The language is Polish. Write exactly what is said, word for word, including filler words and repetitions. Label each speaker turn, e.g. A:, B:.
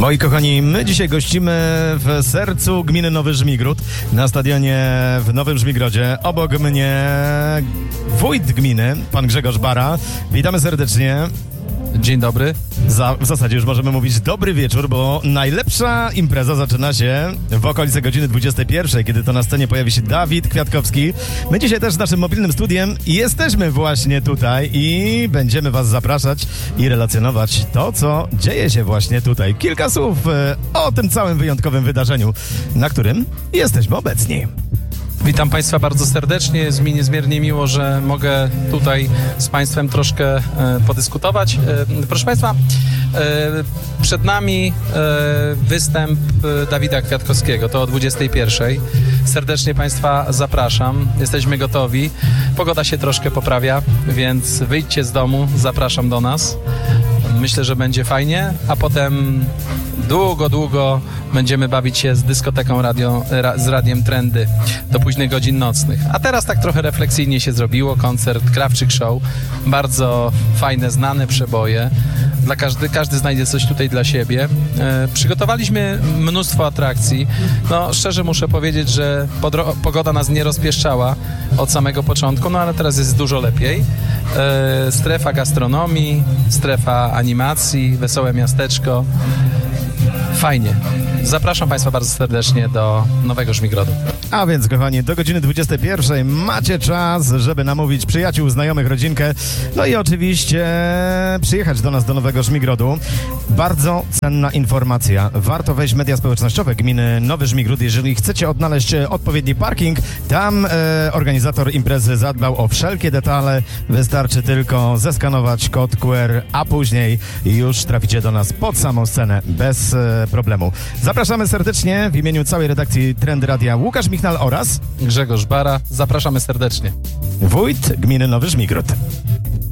A: Moi kochani, my dzisiaj gościmy w sercu gminy Nowy Żmigród, na stadionie w Nowym Żmigrodzie. Obok mnie wójt gminy, pan Grzegorz Bara. Witamy serdecznie.
B: Dzień dobry.
A: Za, w zasadzie już możemy mówić dobry wieczór, bo najlepsza impreza zaczyna się w okolice godziny dwudziestej pierwszej, kiedy to na scenie pojawi się Dawid Kwiatkowski. My dzisiaj też z naszym mobilnym studiem jesteśmy właśnie tutaj i będziemy was zapraszać i relacjonować to, co dzieje się właśnie tutaj. Kilka słów e, o tym całym wyjątkowym wydarzeniu, na którym jesteśmy obecni.
B: Witam Państwa bardzo serdecznie. Jest mi niezmiernie miło, że mogę tutaj z Państwem troszkę e, podyskutować. E, proszę Państwa, e, przed nami e, występ Dawida Kwiatkowskiego. To o dwudziestej pierwszej. Serdecznie Państwa zapraszam. Jesteśmy gotowi. Pogoda się troszkę poprawia, więc wyjdźcie z domu. Zapraszam do nas. Myślę, że będzie fajnie, a potem długo, długo będziemy bawić się z dyskoteką radio, ra, z radiem Trendy do późnych godzin nocnych. A teraz tak trochę refleksyjnie się zrobiło. Koncert Krawczyk Show. Bardzo fajne, znane przeboje. Dla każdy, każdy znajdzie coś tutaj dla siebie. E, przygotowaliśmy mnóstwo atrakcji. No, szczerze muszę powiedzieć, że podro- pogoda nas nie rozpieszczała od samego początku, no ale teraz jest dużo lepiej. E, strefa gastronomii, strefa animacji, wesołe miasteczko. Fajnie. Zapraszam Państwa bardzo serdecznie do Nowego Żmigrodu.
A: A więc, kochani, do godziny dwudziestej pierwszej macie czas, żeby namówić przyjaciół, znajomych, rodzinkę, no i oczywiście przyjechać do nas do Nowego Żmigrodu. Bardzo cenna informacja. Warto wejść w media społecznościowe gminy Nowy Żmigród. Jeżeli chcecie odnaleźć odpowiedni parking, tam e, organizator imprezy zadbał o wszelkie detale. Wystarczy tylko zeskanować kod Q R, a później już traficie do nas pod samą scenę bez e, problemu. Zapraszamy serdecznie w imieniu całej redakcji Trendy Radia Łukasz Michnal oraz
B: Grzegorz Bara. Zapraszamy serdecznie.
A: wójt gminy Nowy Żmigród.